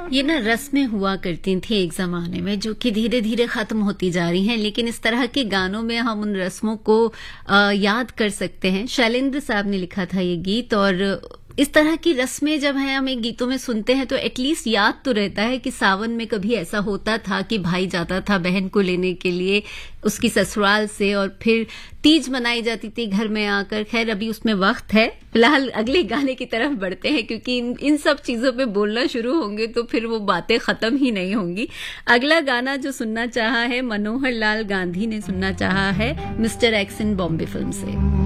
ये ना रस्में हुआ करती थी एक जमाने में, जो कि धीरे धीरे खत्म होती जा रही हैं, लेकिन इस तरह के गानों में हम उन रस्मों को याद कर सकते हैं। शैलेंद्र साहब ने लिखा था ये गीत, और इस तरह की रस्में जब हैं हमें गीतों में सुनते हैं तो एटलीस्ट याद तो रहता है कि सावन में कभी ऐसा होता था कि भाई जाता था बहन को लेने के लिए उसकी ससुराल से, और फिर तीज मनाई जाती थी घर में आकर। खैर अभी उसमें वक्त है, फिलहाल अगले गाने की तरफ बढ़ते हैं, क्योंकि इन सब चीजों पे बोलना शुरू होंगे तो फिर वो बातें खत्म ही नहीं होंगी। अगला गाना जो सुनना चाहा है मनोहर लाल गांधी ने सुनना चाहा है मिस्टर एक्स इन बॉम्बे फिल्म से।